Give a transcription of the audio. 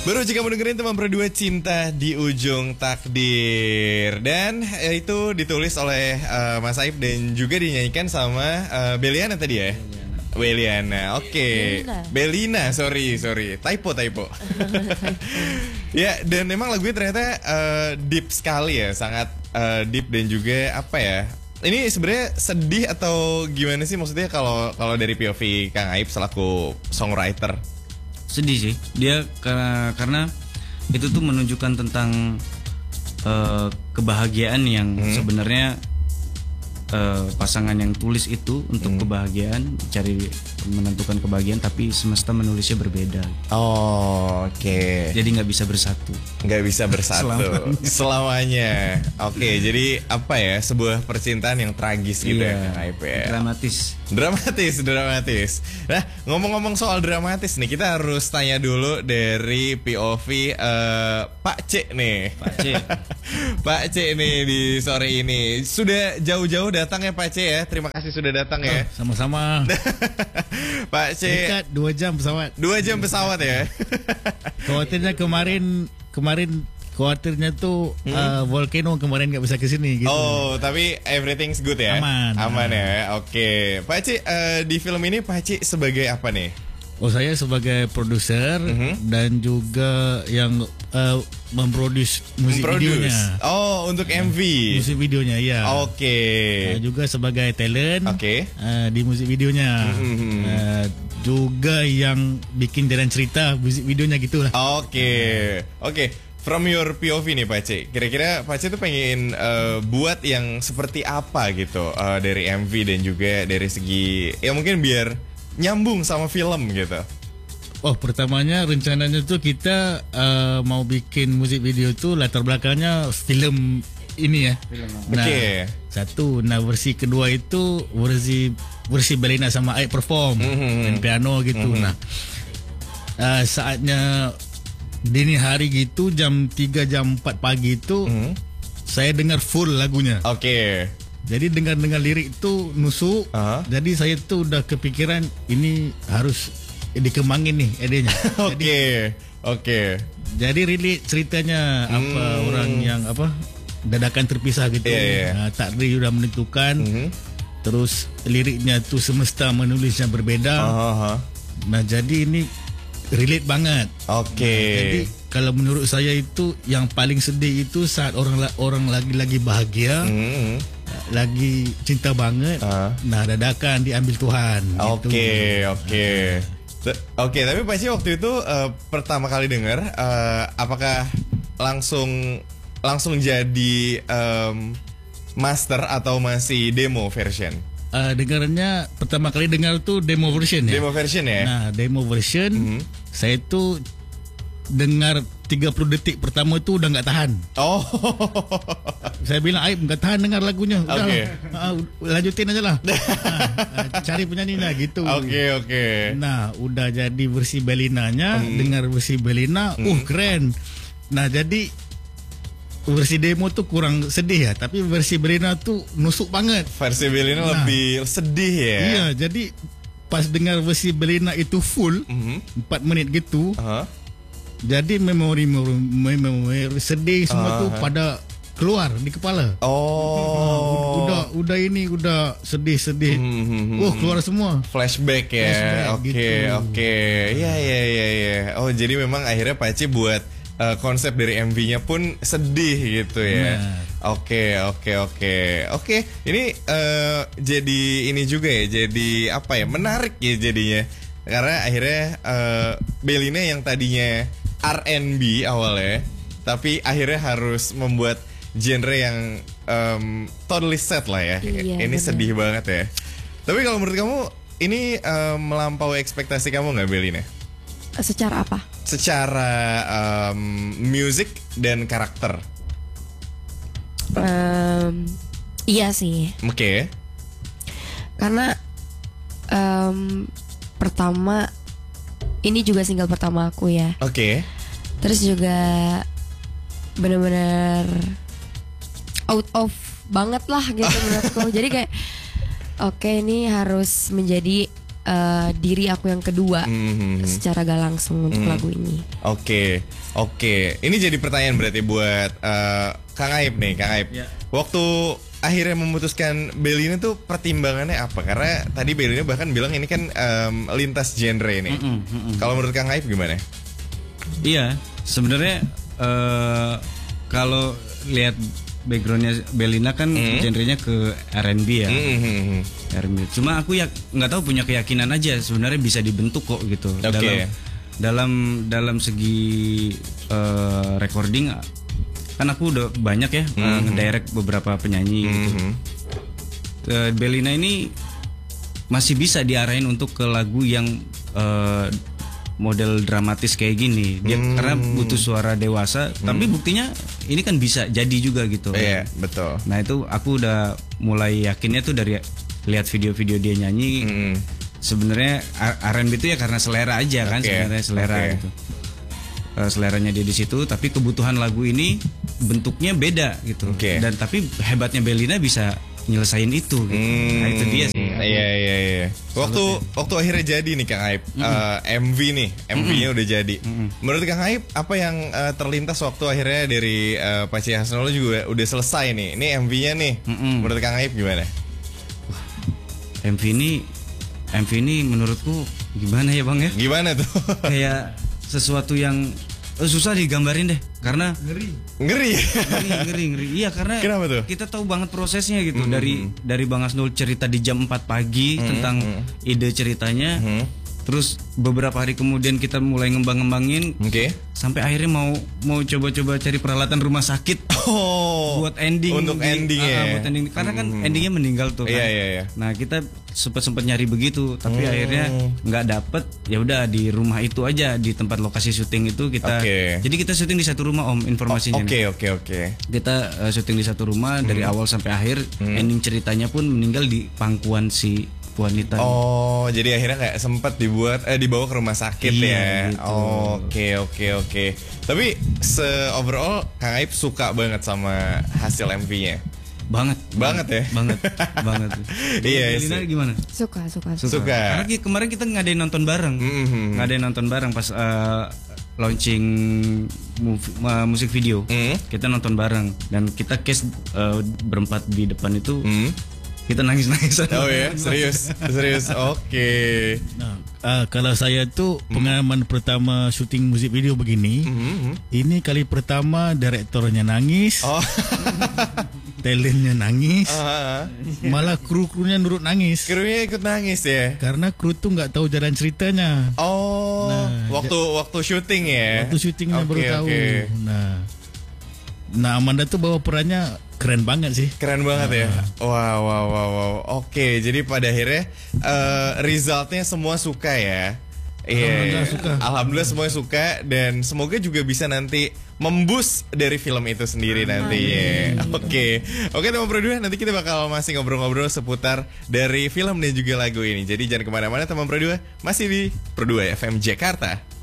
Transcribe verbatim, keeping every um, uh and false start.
Baru jika mau dengerin teman berdua Cinta di Ujung Takdir. Dan ya, itu ditulis oleh uh, Mas Aib dan juga dinyanyikan sama uh, Beliana tadi ya. Beliana, oke. Okay. Belina, sorry, sorry, typo, typo. Ya, dan memang lagunya ternyata uh, deep sekali ya, sangat uh, deep dan juga apa ya? Ini sebenarnya sedih atau gimana sih maksudnya kalau kalau dari P O V Kang Aib selaku songwriter? Sedih sih, dia karena karena itu tuh menunjukkan tentang uh, kebahagiaan yang hmm. sebenarnya uh, pasangan yang tulis itu untuk hmm. kebahagiaan, cari menentukan kebahagiaan, tapi semesta menulisnya berbeda. Oh, oke. Okay. Jadi nggak bisa bersatu. Nggak bisa bersatu selamanya. Selamanya. Oke, okay, jadi apa ya, sebuah percintaan yang tragis gitu iya, ya, Kang Aib ya. Dramatis. Dramatis, dramatis. Nah, ngomong-ngomong soal dramatis nih, kita harus tanya dulu dari P O V uh, Pak C nih. Pak C. Pak C nih di sore ini. Sudah jauh-jauh datang ya Pak C ya. Terima kasih sudah datang ya. Oh, sama-sama. Pak C. Dekat dua jam pesawat. Dua jam pesawat ya. Khawatirnya kemarin kemarin khawatirnya tuh hmm? uh, volcano kemarin nggak bisa kesini gitu. Oh, tapi everything's good ya. Aman. Aman ya. Oke. Okay. Pak C, uh, di film ini Pak C sebagai apa nih? Oh, saya sebagai produser uh-huh. dan juga yang uh, memproduce musik memproduce. videonya. Oh, untuk M V. Musik videonya, ya. Oke. Okay. Uh, juga sebagai talent. Oke. Okay. Uh, di musik videonya. Uh-huh. Uh, juga yang bikin jalan cerita musik videonya gitulah. Oke. Okay. Oke. Okay. From your P O V nih Pak C, kira-kira Pak C tuh pengen uh, buat yang seperti apa gitu uh, dari M V dan juga dari segi ya mungkin biar nyambung sama film gitu. Oh, pertamanya rencananya tuh kita uh, mau bikin musik video tuh latar belakangnya film ini ya. Nah, oke. Okay. Satu, nah versi kedua itu versi versi Belina sama Aib perform mm-hmm. main piano gitu. Mm-hmm. Nah, uh, saatnya dini hari gitu jam tiga jam empat pagi itu mm-hmm. saya dengar full lagunya. Oke. Okay. Jadi dengar-dengar lirik itu nusuk. Uh-huh. Jadi saya tuh udah kepikiran ini harus dikembangin nih idenya. Oke. Oke. Okay. Jadi relate ceritanya hmm. apa orang yang apa dadakan terpisah gitu. Yeah, yeah. Nah, takdir udah menentukan. Mm-hmm. Terus liriknya tuh semesta menulisnya berbeda. Uh-huh. Nah, jadi ini relate banget. Oke. Okay. Nah, jadi kalau menurut saya itu yang paling sedih itu saat orang orang lagi-lagi bahagia. Mm-hmm. Lagi cinta banget, uh. nah dadakan diambil Tuhan. Oke, oke, oke. Tapi pasti waktu itu uh, pertama kali dengar, uh, apakah langsung langsung jadi um, master atau masih demo version? Uh, dengarnya pertama kali dengar tuh demo version ya. Demo version ya. Nah, demo version, mm-hmm. saya tuh dengar tiga puluh detik pertama itu udah nggak tahan. Oh. Saya bilang Aib nggak tahan dengar lagunya. Udah okay. uh, lanjutin aja lah. Nah, uh, cari penyanyinya gitu. Oke okay, oke. Okay. Nah udah jadi versi Belinanya, hmm. dengar versi Belina, hmm. uh keren. Nah jadi versi demo tuh kurang sedih ya, tapi versi Belina tuh nusuk banget. Versi Belina nah, lebih sedih ya. Iya, jadi pas dengar versi Belina itu full mm-hmm. empat menit gitu. Uh-huh. Jadi memori memori, memori sedih semua uh, tuh pada keluar di kepala. Oh. Udah udah ini udah sedih-sedih. Mm-hmm. Oh, keluar semua. Flashback ya. Oke, gitu. Oke. Okay. Ya ya ya ya. Oh, jadi memang akhirnya Pak C buat uh, konsep dari M V-nya pun sedih gitu ya. Oke, oke, oke. Oke, ini uh, jadi ini juga ya. Jadi apa ya? Menarik ya jadinya. Karena akhirnya uh, Belina yang tadinya R and B awalnya, tapi akhirnya harus membuat genre yang um, totally sad lah ya. Iya, ini bener. Sedih banget ya. Tapi kalau menurut kamu ini um, melampaui ekspektasi kamu nggak Belina? Secara apa? Secara um, music dan karakter. Um, iya sih. Oke. Okay. Karena um, pertama ini juga single pertama aku ya. Oke. Okay. Terus juga benar-benar out of banget lah gitu menurutku. Jadi kayak oke okay, ini harus menjadi uh, diri aku yang kedua Mhm. secara gak langsung untuk Mhm. lagu ini. Oke, oke. Ini jadi pertanyaan berarti buat uh, Kang Aib nih, Kang Aib. Ya. Waktu akhirnya memutuskan Bellina tuh pertimbangannya apa? Karena tadi Bellina bahkan bilang ini kan um, lintas genre ini. Mm-mm, mm-mm. Kalau menurut Kang Aib gimana? Iya, sebenarnya eh, kalau lihat backgroundnya Bellina kan Hmm. genrenya ke R and B ya. Mhm. R and B. Cuma aku ya nggak tahu, punya keyakinan aja sebenarnya bisa dibentuk kok gitu. Oke. Dalam dalam dalam segi eh, recording kan aku udah banyak ya eh, Mhm. ngedirect beberapa penyanyi gitu. Mhm. Eh, Bellina ini masih bisa diarahin untuk ke lagu yang eh, model dramatis kayak gini. Dia Hmm. karena butuh suara dewasa, tapi buktinya ini kan bisa jadi juga gitu. Iya, betul. Nah itu aku udah mulai yakinnya tuh dari lihat video-video dia nyanyi. Mhm. Sebenarnya R and B itu ya karena selera aja kan, Oke, sebenarnya selera oke. gitu. Eh, seleranya dia di situ, tapi kebutuhan lagu ini bentuknya beda gitu. Oke. Dan tapi hebatnya Bellina bisa nyelesain itu. Gitu. Nah itu dia sih. Iya iya iya. Waktu waktu akhirnya jadi nih Kang Aib, eh, M V nih, M V-nya udah jadi. Menurut Kang Aib apa yang eh, terlintas waktu akhirnya dari uh, Paci Hasnolo juga udah selesai nih. Ini M V-nya nih. Mm-mm. Menurut Kang Aib gimana? M V ini M V ini menurutku gimana ya Bang ya? Gimana tuh? Kayak sesuatu yang eh, susah digambarin deh karena Ngeri. ngeri ngeri ngeri iya karena Kenapa tuh? kita tahu banget prosesnya gitu dari dari Bang Hasnul cerita di jam empat pagi tentang ide ceritanya, terus beberapa hari kemudian kita mulai ngembang-ngembangin Oke. sampai akhirnya mau mau coba-coba cari peralatan rumah sakit Oh. buat ending Untuk di- ending ah, ya. buat ending karena kan endingnya meninggal tuh kan. Iya, iya, iya. Nah kita sempet sempet nyari begitu tapi Hmm. akhirnya nggak dapet, ya udah di rumah itu aja di tempat lokasi syuting itu kita. Oke. Jadi kita syuting di satu rumah om informasinya. Oke nih. oke oke. Kita uh, syuting di satu rumah dari awal sampai akhir. Ending ceritanya pun meninggal di pangkuan si wanita. Oh, jadi akhirnya kayak sempat dibuat eh dibawa ke rumah sakit Iya, ya. gitu. Oke, oke, oke. Tapi se overall Kang Aib suka banget sama hasil M V-nya. Banget. Banget ya? Banget. banget. Iya, Lina sih. gimana? Suka, suka, suka. Suka. Karena ki- kemarin kita ngadain nonton bareng, Mhm. ngadain nonton bareng pas uh, launching movie, uh, musik video. Mhm. Kita nonton bareng dan kita cast uh, berempat di depan itu. Hmm. Kita nangis-nangis. Oh ya, serius, serius. Oke. Nah, uh, kalau saya tuh pengalaman pertama syuting musik video begini, Mhm. ini kali pertama direktornya nangis, Oh. talentnya nangis, Ah, malah kru-krunya nurut nangis. krunya ikut nangis ya. Karena kru tuh nggak tahu jalan ceritanya. Oh, Nah, waktu waktu syuting ya. Waktu syutingnya Oke, baru tahu. oke. Nah, nah Amanda tuh bawa perannya keren banget sih. Keren banget ya. Wow, wow, wow, wow. Oke, jadi pada akhirnya eh, resultnya semua suka ya. Iya. Alhamdulillah suka. Alhamdulillah semuanya suka dan semoga juga bisa nanti memboost dari film itu sendiri nanti. Ya. Oke. Oke teman Pro dua, nanti kita bakal masih ngobrol-ngobrol seputar dari film dan juga lagu ini. Jadi jangan kemana-mana teman Pro dua, masih di Pro dua F M Jakarta.